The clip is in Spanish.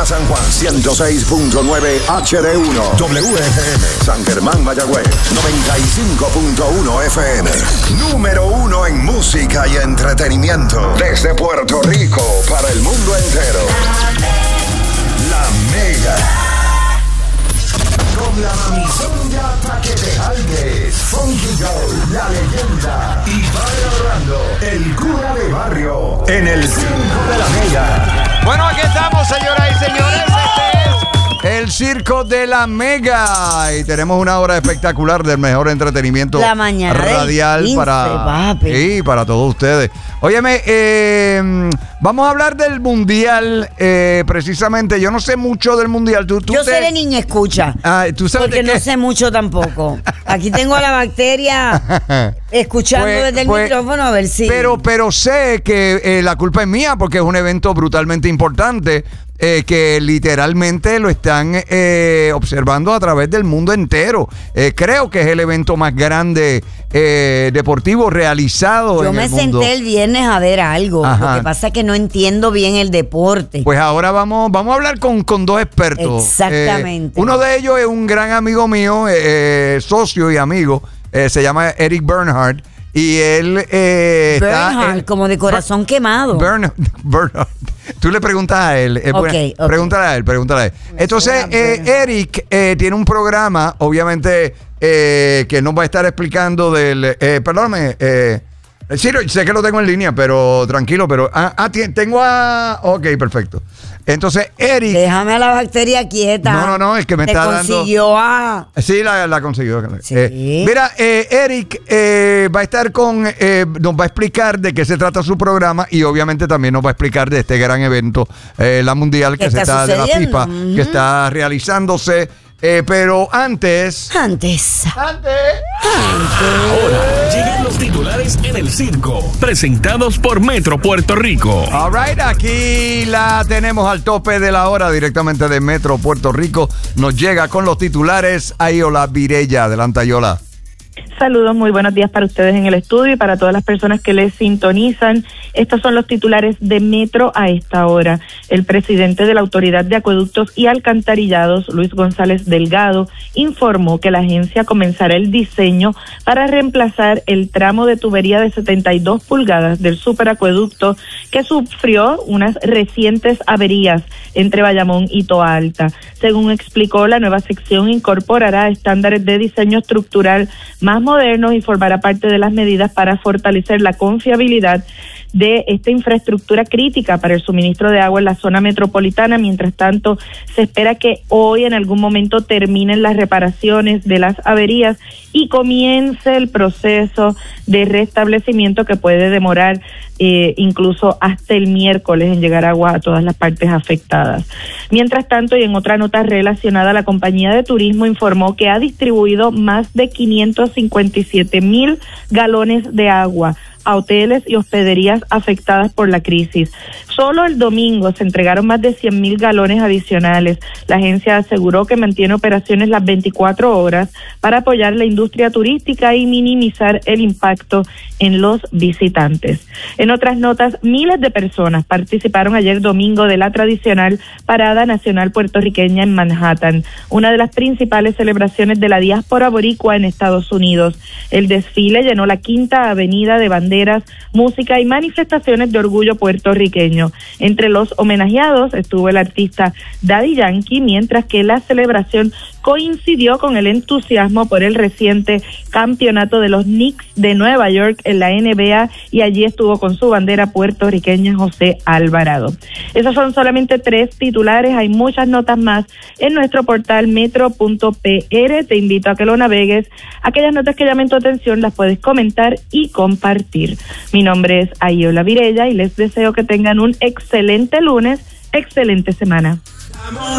San Juan, 106.9 HD1. WFM, San Germán, Mayagüez, 95.1 FM. Número 1 en música y entretenimiento. Desde Puerto Rico para el mundo entero. La Mega. Con la mamizonga pa' que te jaldes. Funky Joe, la leyenda. Y Padre Orlando, el cura de barrio. En el Circo de la Mega. Bueno, aquí estamos, señoras y señores. Este es el Circo de la Mega. Y tenemos una hora espectacular del mejor entretenimiento la mañana radial 15, para todos ustedes. Óyeme, vamos a hablar del Mundial. Precisamente, yo no sé mucho del Mundial. Yo sé de niña escucha. ¿Tú sabes porque no sé mucho tampoco. Aquí tengo a la bacteria escuchando desde el micrófono a ver si... Pero sé que la culpa es mía porque es un evento brutalmente importante. Que literalmente lo están observando a través del mundo entero. Creo que es el evento más grande deportivo realizado en el mundo. Yo me senté el viernes a ver algo. Ajá. Lo que pasa es que no entiendo bien el deporte. Pues ahora vamos a hablar con dos expertos. Exactamente. Uno de ellos es un gran amigo mío, socio y amigo. Se llama Eric Bernhardt. Y él Bernhardt, como de corazón quemado. Bernhardt. Tú le preguntas a él. Okay. Pregúntale a él. Entonces, Eric tiene un programa, obviamente, que nos va a estar explicando del... perdóname, sí, sé que lo tengo en línea, pero tranquilo, pero... tengo a... Ok, perfecto. Entonces, Eric... Déjame a la bacteria quieta. No, es que me está dando... consiguió a... Sí, la consiguió. Sí. Mira, Eric va a estar nos va a explicar de qué se trata su programa y obviamente también nos va a explicar de este gran evento, la Mundial que se está de la FIFA, que está realizándose. Pero antes. Ahora llegan los titulares en el circo, presentados por Metro Puerto Rico. All right, aquí la tenemos al tope de la hora directamente de Metro Puerto Rico. Nos llega con los titulares Ayola Virella. Adelante, Ayola. Saludos, muy buenos días para ustedes en el estudio y para todas las personas que les sintonizan. Estos son los titulares de Metro a esta hora. El presidente de la Autoridad de Acueductos y Alcantarillados, Luis González Delgado, informó que la agencia comenzará el diseño para reemplazar el tramo de tubería de 72 pulgadas del superacueducto que sufrió unas recientes averías entre Bayamón y Toa Alta. Según explicó, la nueva sección incorporará estándares de diseño estructural más modernos y formará parte de las medidas para fortalecer la confiabilidad de esta infraestructura crítica para el suministro de agua en la zona metropolitana. Mientras tanto, se espera que hoy en algún momento terminen las reparaciones de las averías y comience el proceso de restablecimiento que puede demorar incluso hasta el miércoles en llegar agua a todas las partes afectadas. Mientras tanto, y en otra nota relacionada, la compañía de turismo informó que ha distribuido más de 557,000 galones de agua a hoteles y hospederías afectadas por la crisis. Solo el domingo se entregaron más de 100,000 galones adicionales. La agencia aseguró que mantiene operaciones las 24 horas para apoyar la industria turística y minimizar el impacto en los visitantes. En otras notas, miles de personas participaron ayer domingo de la tradicional Parada Nacional Puertorriqueña en Manhattan, una de las principales celebraciones de la diáspora boricua en Estados Unidos. El desfile llenó la Quinta Avenida de banderas, música y manifestaciones de orgullo puertorriqueño. Entre los homenajeados estuvo el artista Daddy Yankee, mientras que la celebración coincidió con el entusiasmo por el reciente campeonato de los Knicks de Nueva York en la NBA, y allí estuvo con su bandera puertorriqueña José Alvarado. Esos son solamente 3 titulares, hay muchas notas más en nuestro portal metro.pr. Te invito a que lo navegues. Aquellas notas que llamen tu atención las puedes comentar y compartir. Mi nombre es Ayola Virella y les deseo que tengan un excelente lunes, excelente semana.